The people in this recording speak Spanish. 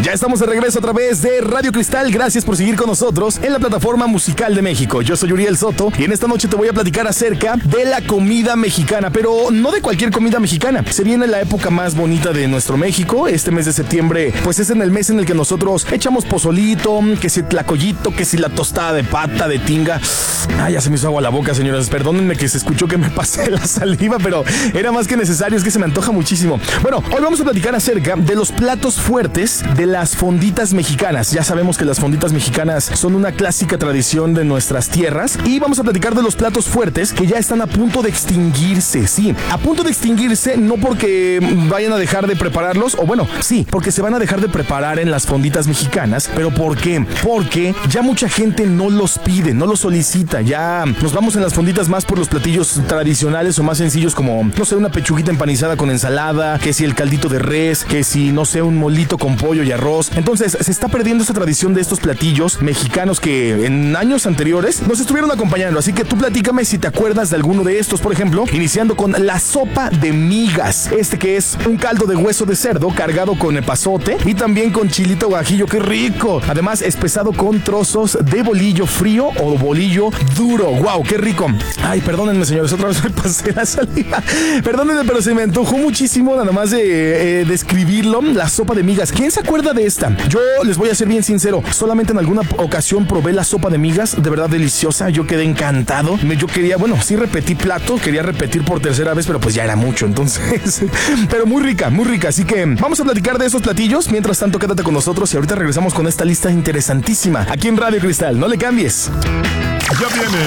Ya estamos de regreso a través de Radio Cristal. Gracias por seguir con nosotros en la plataforma musical de México. Yo soy Uriel Soto y en esta noche te voy a platicar acerca de la comida mexicana, pero no de cualquier comida mexicana. Se viene la época más bonita de nuestro México. Este mes de septiembre, pues es en el mes en el que nosotros echamos pozolito, que si tlacoyito, que si la tostada de pata, de tinga. Ay, ya se me hizo agua la boca, señoras. Perdónenme que se escuchó que me pasé la saliva, pero era más que necesario, es que se me antoja muchísimo. Bueno, hoy vamos a platicar acerca de los platos fuertes de las fonditas mexicanas. Ya sabemos que las fonditas mexicanas son una clásica tradición de nuestras tierras y vamos a platicar de los platos fuertes que ya están a punto de extinguirse. Sí, a punto de extinguirse, no porque vayan a dejar de prepararlos, o bueno, sí, porque se van a dejar de preparar en las fonditas mexicanas. ¿Pero por qué? Porque ya mucha gente no los pide, no los solicita. Ya nos vamos en las fonditas más por los platillos tradicionales o más sencillos, como, no sé, una pechuguita empanizada con ensalada, que si el caldito de res, que si, no sé, un molito con pollo y arroz. Entonces se está perdiendo esta tradición de estos platillos mexicanos que en años anteriores nos estuvieron acompañando. Así que tú platícame si te acuerdas de alguno de estos. Por ejemplo, iniciando con la sopa de migas, que es un caldo de hueso de cerdo cargado con epazote y también con chilito guajillo. ¡Qué rico! Además, espesado con trozos de bolillo frío o bolillo duro. ¡Wow! ¡Qué rico! Ay, perdónenme, señores, otra vez me pasé la saliva. Perdónenme, pero se me antojó muchísimo nada más de describirlo. La sopa de migas. ¿Quién se acuerda de esta? Yo les voy a ser bien sincero. Solamente en alguna ocasión probé la sopa de migas. De verdad deliciosa. Yo quedé encantado. Yo quería, bueno, sí repetí plato. Quería repetir por tercera vez, pero pues ya era mucho. Entonces, pero muy rica, muy rica. Así que vamos a platicar de esos platillos. Mientras tanto, quédate con nosotros y ahorita regresamos con esta lista interesantísima aquí en Radio Cristal. No le cambies. Ya viene